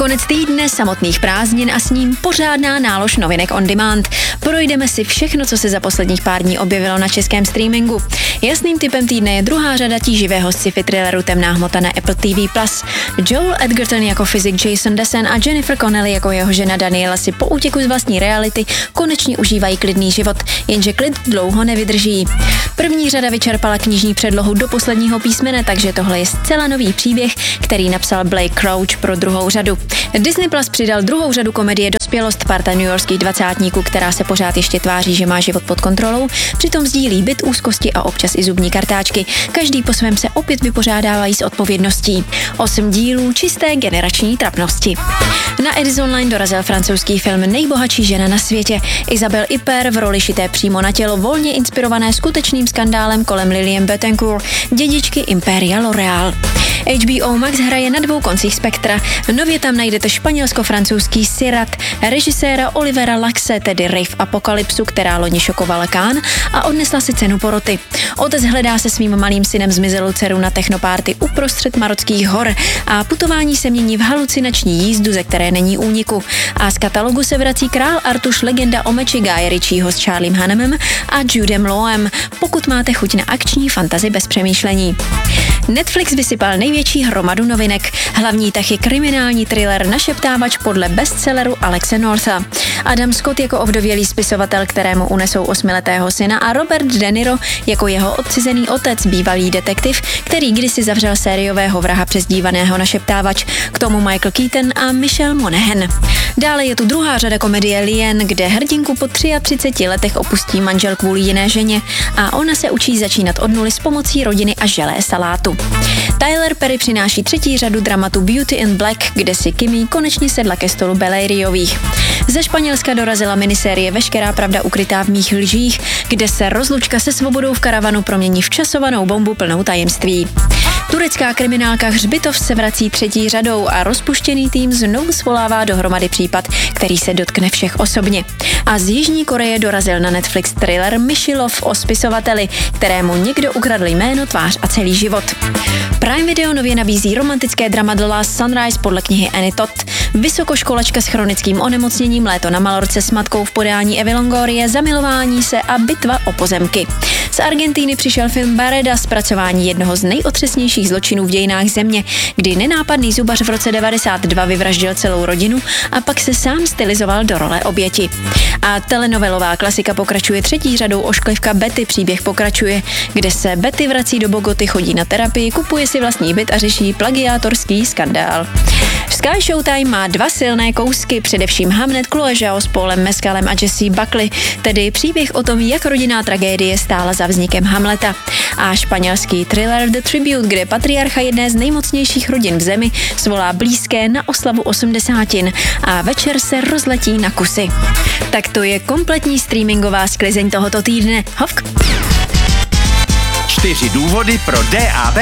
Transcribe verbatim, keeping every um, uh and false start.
Konec týdne, samotných prázdnin a s ním pořádná nálož novinek on demand. Projdeme si všechno, co se za posledních pár dní objevilo na českém streamingu. Jasným typem týdne je druhá řada tíživého sci-fi thrilleru Temná hmota na Apple T V plus. Joel Edgerton jako fyzik Jason Dessen a Jennifer Connelly jako jeho žena Daniela si po útěku z vlastní reality konečně užívají klidný život, jenže klid dlouho nevydrží. První řada vyčerpala knižní předlohu do posledního písmene, takže tohle je zcela nový příběh, který napsal Blake Crouch pro druhou řadu. Disney Plus přidal druhou řadu komedie Dospělost, parta newyorských dvacátníků, která se pořád ještě tváří, že má život pod kontrolou, přitom sdílí byt, úzkosti a občas i zubní kartáčky. Každý po svém se opět vypořádávají s odpovědností. Osm dílů čisté generační trapnosti. Na Edison Online dorazil francouzský film Nejbohatší žena na světě. Isabelle Huppert v roli šité přímo na tělo, volně inspirované skutečným skandálem kolem Liliane Bettencourt, dědičky Impéria L'Oréal. H B O Max hraje na dvou koncích spektra. Nově tam najdete španělsko-francouzský Sirat, režiséra Olivera Laxe, tedy Rave Apokalypsu, která loni šokovala Cannes a odnesla si cenu poroty. Otec hledá se svým malým synem zmizelou dceru na technopárty uprostřed marockých hor a putování se mění v halucinační jízdu, ze které není úniku. A z katalogu se vrací Král Artuš, legenda o meči Guye Ritchieho s Charliem Hunnamem a Judem Lawem, pokud máte chuť na akční fantasy bez přemýšlení. Netflix vysypal největší hromadu novinek. Hlavní tah je kriminální thriller Našeptávač podle bestselleru Alexe Northa. Adam Scott jako ovdovělý spisovatel, kterému unesou osmiletého syna, a Robert De Niro jako jeho odcizený otec, bývalý detektiv, který kdysi zavřel sériového vraha přezdívaného Našeptávač. K tomu Michael Keaton a Michelle Monaghan. Dále je tu druhá řada komedie Lien, kde hrdinku po třiatřiceti letech opustí manžel kvůli jiné ženě a ona se učí začínat od nuly s pomocí rodiny a želé salátu. Tyler Perry přináší třetí řadu dramatu Beauty in Black, kde si Kimi konečně sedla ke stolu Beleriových. Ze Španělska dorazila minisérie Veškerá pravda ukrytá v mých lžích, kde se rozlučka se svobodou v karavanu promění v časovanou bombu plnou tajemství. Turecká kriminálka Hřbitov se vrací třetí řadou a rozpuštěný tým znovu svolává dohromady případ, který se dotkne všech osobně. A z Jižní Koreje dorazil na Netflix thriller Myšilov o spisovateli, kterému někdo ukradl jméno, tvář a celý život. Prime Video nově nabízí romantické drama The Last Sunrise podle knihy Annie Todd. Vysokoškolačka s chronickým onemocněním, léto na Malorce s matkou v podání Evy Longorie, zamilování se a bitva o pozemky. Z Argentíny přišel film Bareda, zpracování jednoho z nejotřesnějších zločinů v dějinách země, kdy nenápadný zubař v roce devadesát dva vyvraždil celou rodinu a pak se sám stylizoval do role oběti. A telenovelová klasika pokračuje třetí řadou Ošklivka Betty, příběh pokračuje, kde se Betty vrací do Bogoty, chodí na terapii, kupuje si vlastní byt a řeší plagiátorský skandál. Sky Showtime má dva silné kousky, především Hamnet Chloe Zhao s Paulem Mescalem a Jessie Buckley, tedy příběh o tom, jak rodinná tragédie stála za vznikem Hamleta. A španělský thriller The Tribute, kde patriarcha jedné z nejmocnějších rodin v zemi svolá blízké na oslavu osmdesátin a večer se rozletí na kusy. Tak to je kompletní streamingová sklizeň tohoto týdne. Hovk! Čtyři důvody pro D A B